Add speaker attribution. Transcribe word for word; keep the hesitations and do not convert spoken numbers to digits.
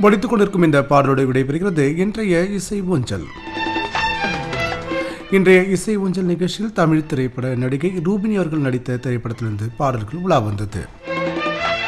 Speaker 1: முடித்துக் கொண்டிருக்கும் இந்த பாடலோடு விடைபெறுகிறது இன்றைய இசை ஊஞ்சல். இன்றைய இசை ஊஞ்சல் நிகழ்ச்சியில் தமிழ் திரைப்பட நடிகை ரூபினி அவர்கள் நடித்த திரைப்படத்திலிருந்து பாடல்கள் உலா வந்தது.